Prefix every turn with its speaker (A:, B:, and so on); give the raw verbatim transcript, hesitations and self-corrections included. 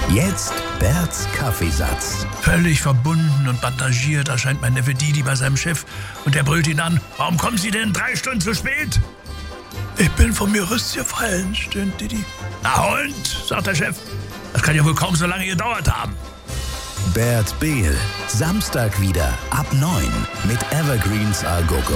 A: Jetzt Berts Kaffeesatz.
B: Völlig verbunden und bandagiert erscheint mein Neffe Didi bei seinem Chef und der brüllt ihn an. Warum kommen Sie denn drei Stunden zu spät? Ich bin vom Gerüst gefallen, stöhnt Didi. Na und, sagt der Chef, das kann ja wohl kaum so lange gedauert haben.
A: Bert Behl, Samstag wieder ab neun mit Evergreens A Go Go.